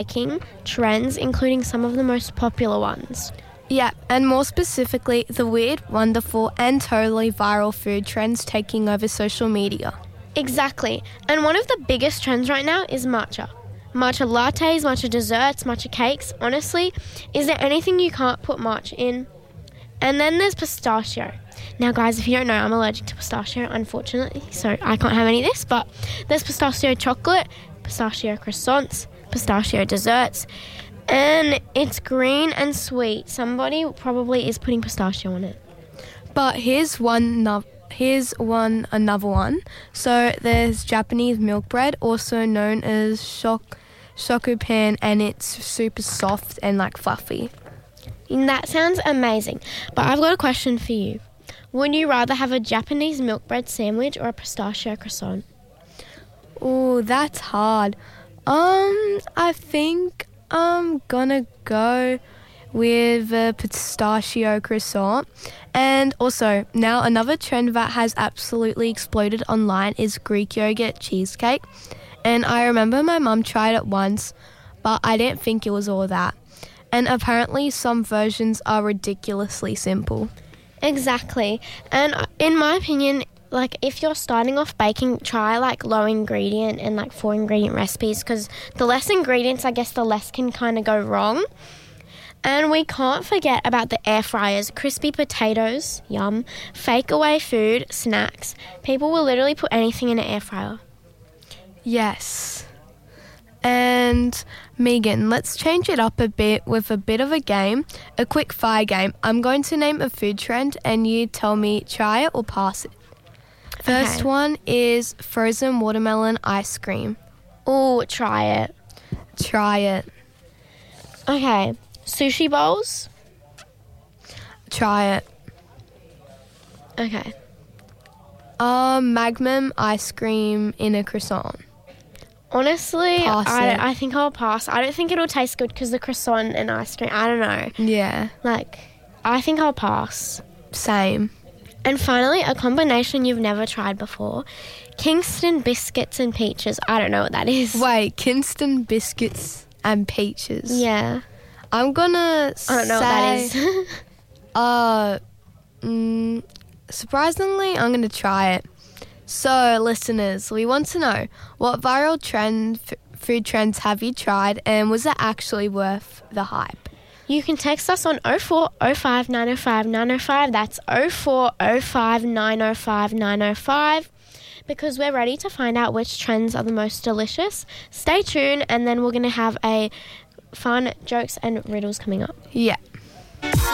baking trends, including some of the most popular ones. Yeah, and more specifically, the weird, wonderful, and totally viral food trends taking over social media. Exactly. And one of the biggest trends right now is matcha. Matcha lattes, matcha desserts, matcha cakes. Honestly, is there anything you can't put matcha in? And then there's pistachio. Now, guys, if you don't know, I'm allergic to pistachio, unfortunately, so I can't have any of this. But there's pistachio chocolate, pistachio croissants, pistachio desserts, and it's green and sweet. Somebody probably is putting pistachio on it. But here's another one. So there's Japanese milk bread, also known as shokupan, and it's super soft and like fluffy. And that sounds amazing. But I've got a question for you. Would you rather have a Japanese milk bread sandwich or a pistachio croissant? Oh, that's hard. I think I'm gonna go with a pistachio croissant. And also, now another trend that has absolutely exploded online is Greek yogurt cheesecake. And I remember my mum tried it once, but I didn't think it was all that. And apparently some versions are ridiculously simple. Exactly. And in my opinion, like, if you're starting off baking, try like low ingredient and like 4 ingredient recipes, because the less ingredients, I guess, the less can kind of go wrong. And we can't forget about the air fryers, crispy potatoes, yum, fake away food, snacks. People will literally put anything in an air fryer. Yes. And Megan, let's change it up a bit with a bit of a game, a quick fire game. I'm going to name a food trend and you tell me try it or pass it. First one is frozen watermelon ice cream. Oh, try it. Try it. Okay, sushi bowls. Try it. Okay. Magnum ice cream in a croissant. Honestly, Pass it. I think I'll pass. I don't think it'll taste good because the croissant and ice cream, I don't know. Yeah. Like, I think I'll pass. Same. And finally, a combination you've never tried before. Kingston biscuits and peaches. I don't know what that is. Wait, Kingston biscuits and peaches. Yeah. I'm gonna I don't know what what that is. Surprisingly, I'm gonna try it. So, listeners, we want to know, what viral food trends have you tried, and was it actually worth the hype? You can text us on 0405 905 905. That's 0405 905 905. Because we're ready to find out which trends are the most delicious. Stay tuned, and then we're going to have a fun jokes and riddles coming up. Yeah.